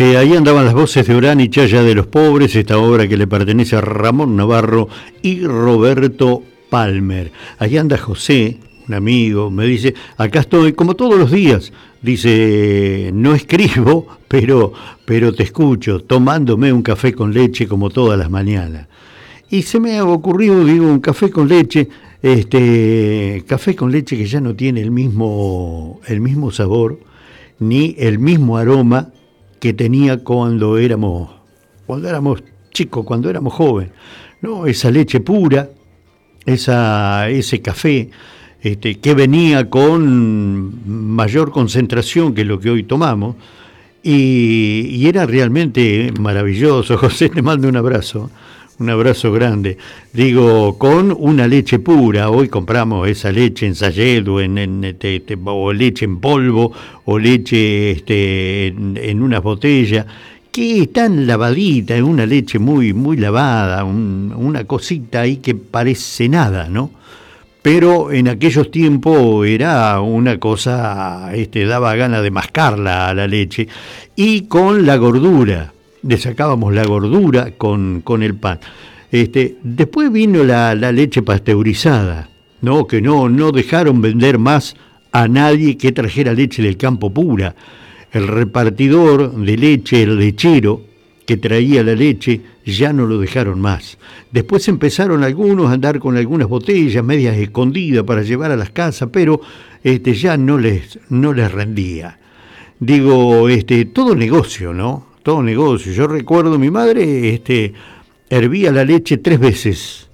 Che, ahí andaban las voces de Orán y Chaya de los Pobres, esta obra que le pertenece a Ramón Navarro y Roberto Palmer. Ahí anda José, un amigo, me dice, acá estoy como todos los días. Dice, no escribo, pero te escucho, tomándome un café con leche como todas las mañanas. Y se me ha ocurrido, digo, un café con leche, café con leche que ya no tiene el mismo sabor, ni el mismo aroma que tenía cuando éramos chicos, cuando éramos jóvenes. No, esa leche pura, ese café, que venía con mayor concentración que lo que hoy tomamos, y era realmente maravilloso. José, te mando un abrazo grande. Digo, con una leche pura. Hoy compramos esa leche en sachet o o leche en polvo o leche en unas botellas que tan lavadita, es una leche muy muy lavada, una cosita ahí que parece nada, ¿no? Pero en aquellos tiempos era una cosa, daba ganas de mascarla a la leche, y con la gordura, le sacábamos la gordura con el pan. Después vino la leche pasteurizada, ¿no? Que no dejaron vender más a nadie que trajera leche del campo pura. El repartidor de leche, el lechero que traía la leche, ya no lo dejaron más. Después empezaron algunos a andar con algunas botellas medias escondidas para llevar a las casas, pero ya no les rendía. Digo, todo negocio, ¿no? Todo negocio. Yo recuerdo, mi madre hervía la leche 3 veces.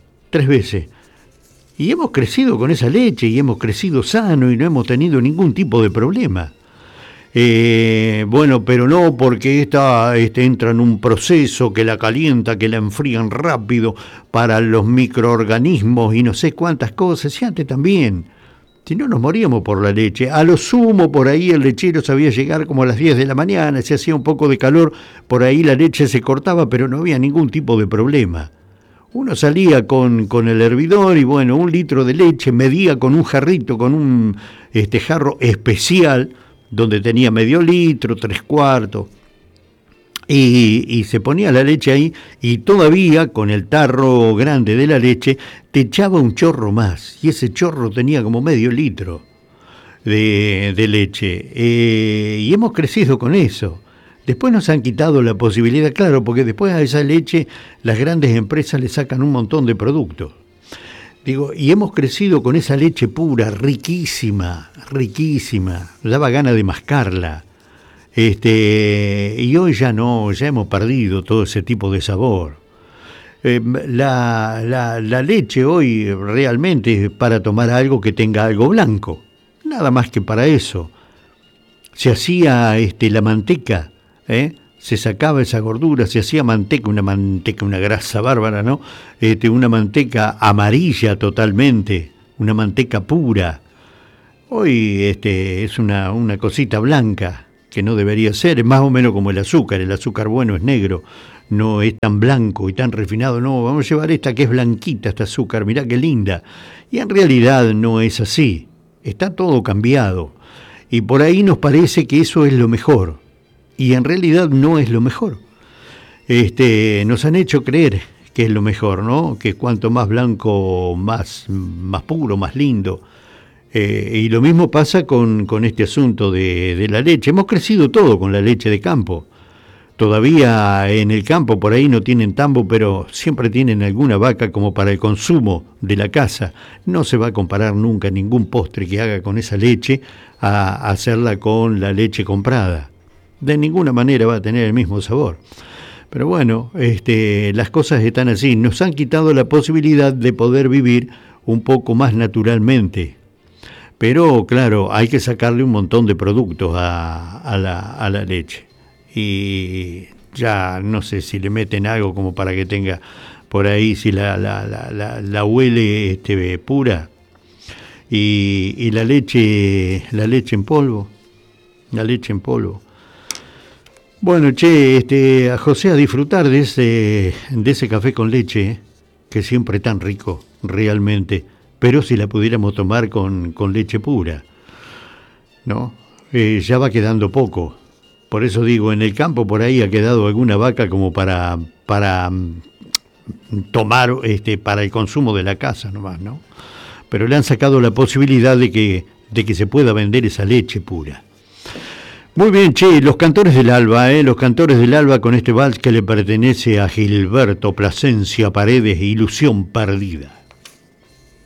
Y hemos crecido con esa leche y hemos crecido sano y no hemos tenido ningún tipo de problema. Bueno, pero no porque esta entra en un proceso que la calienta, que la enfrían rápido para los microorganismos y no sé cuántas cosas, y antes también. Si no, nos moríamos por la leche. A lo sumo, por ahí el lechero sabía llegar como a las 10 de la mañana, se hacía un poco de calor, por ahí la leche se cortaba, pero no había ningún tipo de problema. Uno salía con el hervidor y bueno, 1 litro de leche, medía con un jarrito, con un jarro especial, donde tenía medio litro, 3/4, y se ponía la leche ahí, y todavía con el tarro grande de la leche te echaba un chorro más, y ese chorro tenía como medio litro de leche, y hemos crecido con eso. Después nos han quitado la posibilidad, claro, porque después a esa leche las grandes empresas le sacan un montón de productos. Digo, y hemos crecido con esa leche pura, riquísima, daba ganas de mascarla. Y hoy ya no, ya hemos perdido todo ese tipo de sabor. La leche hoy realmente es para tomar algo que tenga algo blanco, nada más que para eso. Se hacía la manteca, se sacaba esa gordura, se hacía manteca, una grasa bárbara, ¿no? Una manteca amarilla totalmente, una manteca pura. Hoy es una cosita blanca que no debería ser, es más o menos como el azúcar bueno es negro, no es tan blanco y tan refinado, no, vamos a llevar esta que es blanquita, esta azúcar, mirá qué linda. Y en realidad no es así, está todo cambiado. Y por ahí nos parece que eso es lo mejor. Y en realidad no es lo mejor. Nos han hecho creer que es lo mejor, ¿no? Que cuanto más blanco, más puro, más lindo. Y lo mismo pasa con este asunto de la leche. Hemos crecido todo con la leche de campo. Todavía en el campo por ahí no tienen tambo, pero siempre tienen alguna vaca como para el consumo de la casa. No se va a comparar nunca ningún postre que haga con esa leche a hacerla con la leche comprada. De ninguna manera va a tener el mismo sabor. Pero bueno, las cosas están así. Nos han quitado la posibilidad de poder vivir un poco más naturalmente. Pero claro, hay que sacarle un montón de productos a la leche. Y ya no sé si le meten algo como para que tenga por ahí, si la huele pura. Y la leche en polvo. La leche en polvo. Bueno, che, a José a disfrutar de ese café con leche, que siempre es tan rico, realmente, pero si la pudiéramos tomar con leche pura, ¿no? Ya va quedando poco, Por eso digo, en el campo por ahí ha quedado alguna vaca como para tomar para el consumo de la casa nomás, ¿no? Pero le han sacado la posibilidad de que se pueda vender esa leche pura. Muy bien, che, los Cantores del Alba, los Cantores del Alba con este vals que le pertenece a Gilberto Plasencia Paredes, Ilusión Perdida.